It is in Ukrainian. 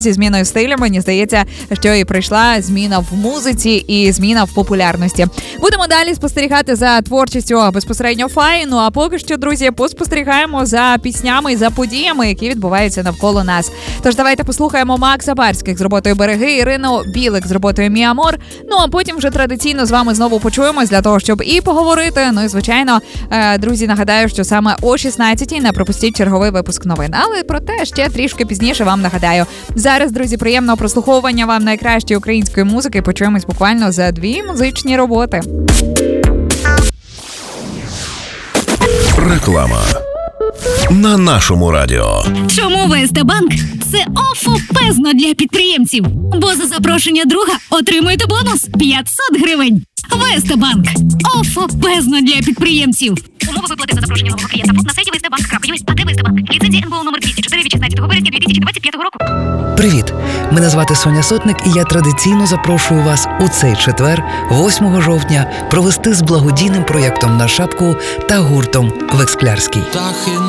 Зі зміною стилю, мені здається, що і прийшла зміна в музиці і зміна в популярності. Будемо далі спостерігати за творчістю безпосередньо Фаї. Ну а поки що, друзі, поспостерігаємо за піснями і за подіями, які відбуваються навколо нас. Тож давайте послухаємо Макса Барських з роботою «Береги», Ірину Білик з роботою «Мій амор». Ну а потім вже традиційно з вами знову почуємось для того, щоб і поговорити. Ну і, звичайно, друзі, нагадаю, що саме о 16-й не пропустіть черговий випуск новин. Але про те ще трішки пізніше вам нагадаю. Зараз, друзі, приємного прослуховування вам найкращої української музики. Почуємось буквально за 2 музичні роботи. Реклама на нашому радіо. Чому ВСТ Банк – це офопезно для підприємців? Бо за запрошення друга отримуєте бонус 500 гривень. ВСТ Банк – офопезно для підприємців. Умови виплати за запрошення нового клієнта на сайті vstbank.ua. А де ВСТ Банк? Ліцензія НБУ номер 204 від 16 вересня 2025 року. Привіт! Мене звати Соня Сотник, і я традиційно запрошую вас у цей четвер, 8 жовтня, провести з благодійним проєктом «На шапку» та гуртом «Вексклярський». Птахи